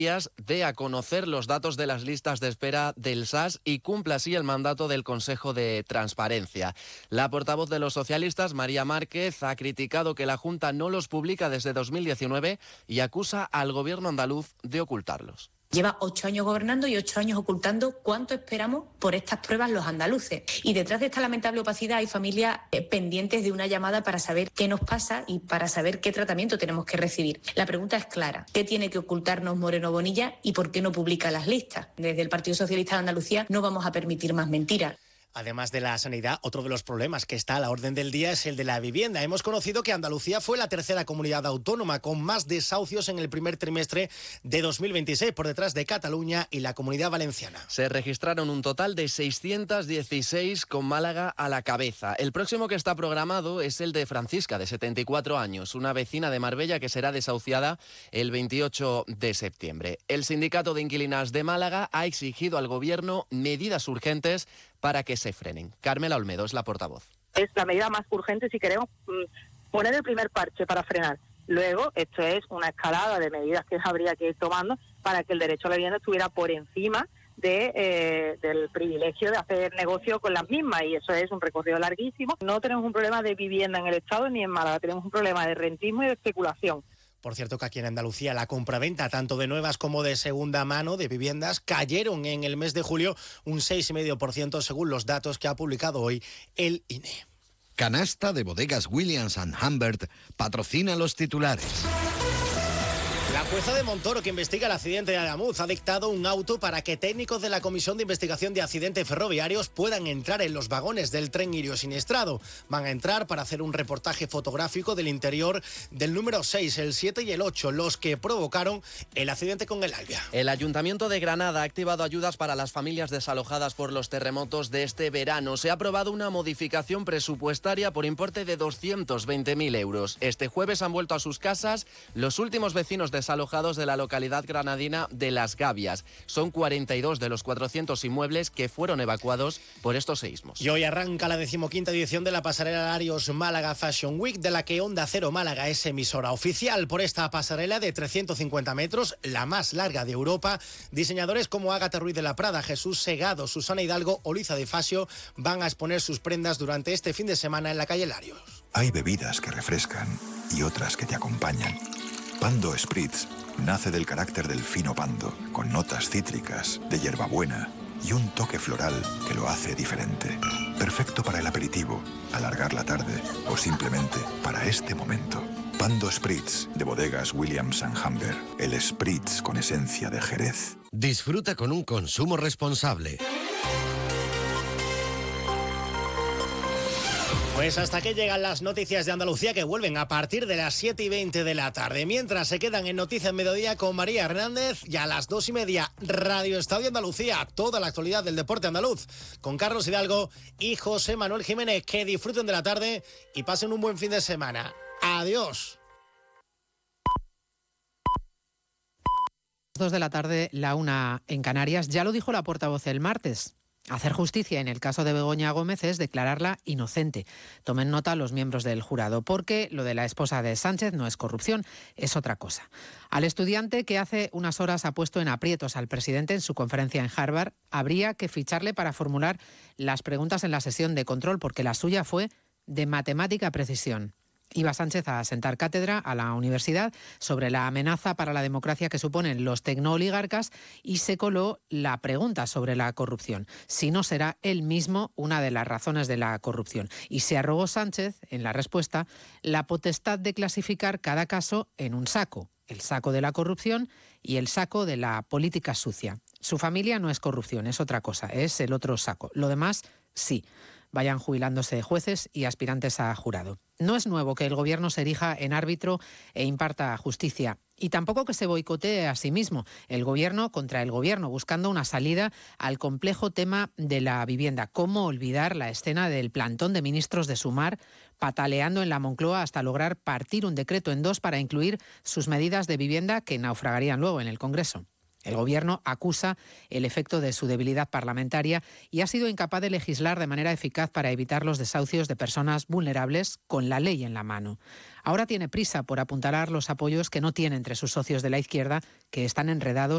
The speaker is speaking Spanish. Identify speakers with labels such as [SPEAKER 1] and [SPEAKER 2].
[SPEAKER 1] dé a conocer los datos de las listas de espera del SAS y cumpla así el mandato del Consejo de Transparencia. La portavoz de los socialistas, María Márquez, ha criticado que la Junta no los publica desde 2019 y acusa al gobierno andaluz de ocultarlos.
[SPEAKER 2] Lleva 8 años gobernando y 8 años ocultando cuánto esperamos por estas pruebas los andaluces. Y detrás de esta lamentable opacidad hay familias pendientes de una llamada para saber qué nos pasa y para saber qué tratamiento tenemos que recibir. La pregunta es clara. ¿Qué tiene que ocultarnos Moreno Bonilla y por qué no publica las listas? Desde el Partido Socialista de Andalucía no vamos a permitir más mentiras.
[SPEAKER 3] Además de la sanidad, otro de los problemas que está a la orden del día es el de la vivienda. Hemos conocido que Andalucía fue la tercera comunidad autónoma con más desahucios en el primer trimestre de 2026, por detrás de Cataluña y la Comunidad Valenciana.
[SPEAKER 1] Se registraron un total de 616 con Málaga a la cabeza. El próximo que está programado es el de Francisca, de 74 años, una vecina de Marbella que será desahuciada el 28 de septiembre. El Sindicato de Inquilinas de Málaga ha exigido al Gobierno medidas urgentes para que se frenen. Carmela Olmedo es la portavoz.
[SPEAKER 4] Es la medida más urgente si queremos poner el primer parche para frenar. Luego, esto es una escalada de medidas que habría que ir tomando para que el derecho a la vivienda estuviera por encima del privilegio de hacer negocio con las mismas, y eso es un recorrido larguísimo. No tenemos un problema de vivienda en el Estado ni en Málaga, tenemos un problema de rentismo y de especulación.
[SPEAKER 3] Por cierto que aquí en Andalucía la compraventa tanto de nuevas como de segunda mano de viviendas cayeron en el mes de julio un 6,5% según los datos que ha publicado hoy el INE.
[SPEAKER 5] Canasta de Bodegas Williams & Humbert patrocina los titulares.
[SPEAKER 3] La jueza de Montoro, que investiga el accidente de Adamuz, ha dictado un auto para que técnicos de la Comisión de Investigación de Accidentes Ferroviarios puedan entrar en los vagones del tren Irio siniestrado. Van a entrar para hacer un reportaje fotográfico del interior del número 6, el 7 y el 8, los que provocaron el accidente con el Albia.
[SPEAKER 1] El Ayuntamiento de Granada ha activado ayudas para las familias desalojadas por los terremotos de este verano. Se ha aprobado una modificación presupuestaria por importe de 220.000 euros. Este jueves han vuelto a sus casas los últimos vecinos desalojados de la localidad granadina de Las Gavias. Son 42 de los 400 inmuebles que fueron evacuados por estos seísmos.
[SPEAKER 3] Y hoy arranca la 15ª edición de la pasarela Larios Málaga Fashion Week, de la que Onda Cero Málaga es emisora oficial. Por esta pasarela de 350 metros, la más larga de Europa, diseñadores como Ágata Ruiz de la Prada, Jesús Segado, Susana Hidalgo o Liza de Fasio van a exponer sus prendas durante este fin de semana en la calle Larios.
[SPEAKER 6] Hay bebidas que refrescan y otras que te acompañan. Pando Spritz nace del carácter del fino pando, con notas cítricas, de hierbabuena y un toque floral que lo hace diferente. Perfecto para el aperitivo, alargar la tarde o simplemente para este momento. Pando Spritz, de Bodegas Williams & Humbert. El Spritz con esencia de Jerez.
[SPEAKER 5] Disfruta con un consumo responsable.
[SPEAKER 3] Pues hasta aquí llegan las noticias de Andalucía, que vuelven a partir de las 7:20 de la tarde. Mientras se quedan en Noticias Mediodía con María Hernández, y a las 2:30 Radio Estadio Andalucía, toda la actualidad del deporte andaluz, con Carlos Hidalgo y José Manuel Jiménez. Que disfruten de la tarde y pasen un buen fin de semana. Adiós.
[SPEAKER 7] 2 de la tarde, la 1 en Canarias. Ya lo dijo la portavoz el martes. Hacer justicia en el caso de Begoña Gómez es declararla inocente. Tomen nota los miembros del jurado, porque lo de la esposa de Sánchez no es corrupción, es otra cosa. Al estudiante que hace unas horas ha puesto en aprietos al presidente en su conferencia en Harvard, habría que ficharle para formular las preguntas en la sesión de control, porque la suya fue de matemática precisión. Iba Sánchez a sentar cátedra a la universidad sobre la amenaza para la democracia que suponen los tecnooligarcas, y se coló la pregunta sobre la corrupción, si no será él mismo una de las razones de la corrupción. Y se arrogó Sánchez, en la respuesta, la potestad de clasificar cada caso en un saco: el saco de la corrupción y el saco de la política sucia. Su familia no es corrupción, es otra cosa, es el otro saco. Lo demás, sí. Vayan jubilándose jueces y aspirantes a jurado. No es nuevo que el Gobierno se erija en árbitro e imparta justicia. Y tampoco que se boicotee a sí mismo, el Gobierno contra el Gobierno, buscando una salida al complejo tema de la vivienda. ¿Cómo olvidar la escena del plantón de ministros de Sumar pataleando en la Moncloa hasta lograr partir un decreto en dos para incluir sus medidas de vivienda, que naufragarían luego en el Congreso? El Gobierno acusa el efecto de su debilidad parlamentaria y ha sido incapaz de legislar de manera eficaz para evitar los desahucios de personas vulnerables con la ley en la mano. Ahora tiene prisa por apuntalar los apoyos que no tiene entre sus socios de la izquierda, que están enredados